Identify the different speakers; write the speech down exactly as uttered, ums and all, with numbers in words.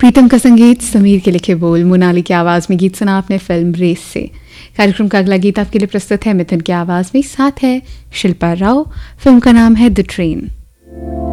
Speaker 1: प्रीतम का संगीत, समीर के लिखे बोल, मोनाली की आवाज में गीत सुना आपने फिल्म रेस से। कार्यक्रम का अगला गीत आपके लिए प्रस्तुत है मिथुन की आवाज में, साथ है शिल्पा राव। फिल्म का नाम है द ट्रेन।